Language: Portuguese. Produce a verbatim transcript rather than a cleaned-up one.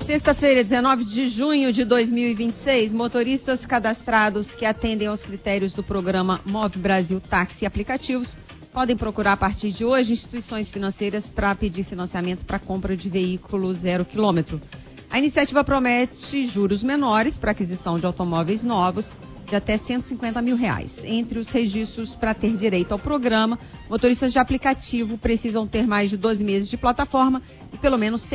Sexta-feira, dezenove de junho de dois mil e vinte e seis, motoristas cadastrados que atendem aos critérios do programa Move Brasil Táxi e Aplicativos podem procurar a partir de hoje instituições financeiras para pedir financiamento para compra de veículo zero quilômetro. A iniciativa promete juros menores para aquisição de automóveis novos de até cento e cinquenta mil reais. Entre os registros para ter direito ao programa, motoristas de aplicativo precisam ter mais de doze meses de plataforma e pelo menos